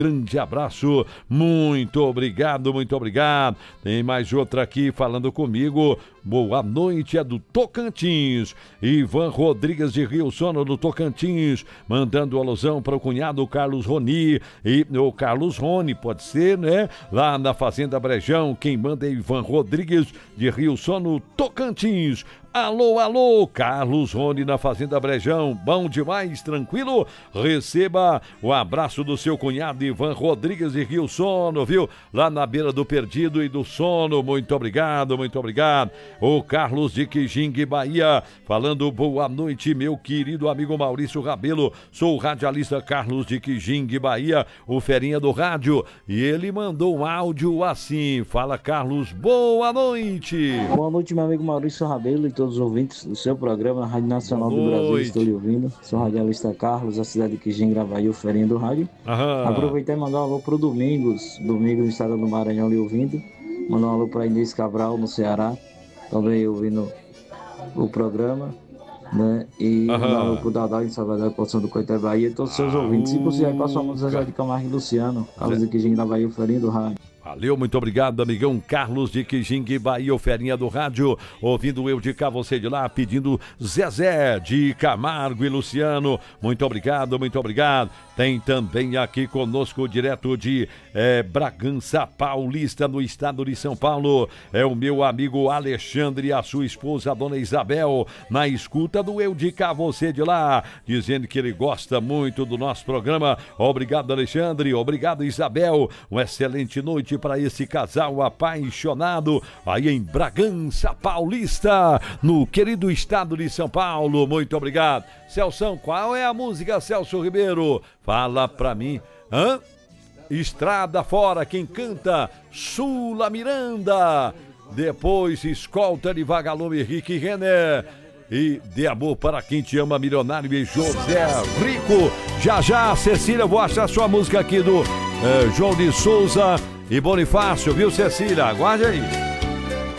Grande abraço, muito obrigado, muito obrigado. Tem mais outra aqui falando comigo. Boa noite, é do Tocantins. Ivan Rodrigues de Rio Sono, do Tocantins, mandando alusão para o cunhado Carlos Roni. E o Carlos Rony, pode ser, né? Lá na Fazenda Brejão, quem manda é Ivan Rodrigues de Rio Sono, Tocantins. Alô, alô, Carlos Rony na Fazenda Brejão, bom demais, tranquilo? Receba o abraço do seu cunhado Ivan Rodrigues de Rio Sono, viu? Lá na beira do Perdido e do Sono, muito obrigado, muito obrigado. O Carlos de Quijingue, Bahia, falando boa noite, meu querido amigo Maurício Rabelo, sou o radialista Carlos de Quijingue, Bahia, o ferinha do rádio, e ele mandou um áudio assim, fala Carlos, boa noite. Boa noite, meu amigo Maurício Rabelo e todos os ouvintes do seu programa, Rádio Nacional do Brasil, estou lhe ouvindo. Sou o radialista Carlos, da cidade de Quijingue, Gravaí, o ferinha do rádio. Aproveitei e mandar um alô pro Domingos no estado do Maranhão, lhe ouvindo. Mandar um alô para Inês Cabral, no Ceará, também ouvindo o programa, né? E mandar um alô pro Dadá, em Salvador, Poção do Coité, Bahia, e todos os seus ouvintes. Se possível, passa a mão do Zezé de Camargo e Luciano, Carlos de Quijingue, Gravaí, o ferinha do rádio. Valeu, muito obrigado, amigão Carlos de Quijingue, Bahia, o ferinha do rádio, ouvindo eu de cá, você de lá, pedindo Zezé de Camargo e Luciano, muito obrigado, muito obrigado. Tem também aqui conosco, direto de Bragança Paulista, no estado de São Paulo, é o meu amigo Alexandre e a sua esposa, a dona Isabel, na escuta do eu de cá, você de lá, dizendo que ele gosta muito do nosso programa. Obrigado, Alexandre, obrigado, Isabel, uma excelente noite para esse casal apaixonado aí em Bragança Paulista, no querido estado de São Paulo. Muito obrigado. Celção, qual é a música, Celso Ribeiro? Fala pra mim. Estrada Fora, quem canta? Sula Miranda. Depois Escolta de Vagalume, Rick Renner. E De Amor para Quem Te Ama, Milionário e José Rico. Já, Cecília, eu vou achar sua música aqui do João de Souza e Bonifácio, viu, Cecília? Aguarde aí.